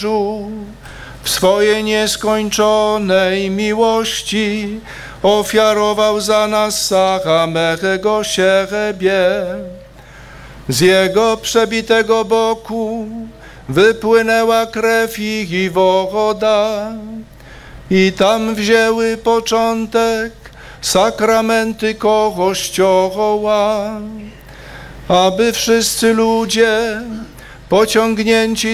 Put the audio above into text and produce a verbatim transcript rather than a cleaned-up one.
w swojej nieskończonej miłości ofiarował za nas samego siebie. Z Jego przebitego boku wypłynęła krew i woda i tam wzięły początek sakramenty Kościoła, aby wszyscy ludzie pociągnięci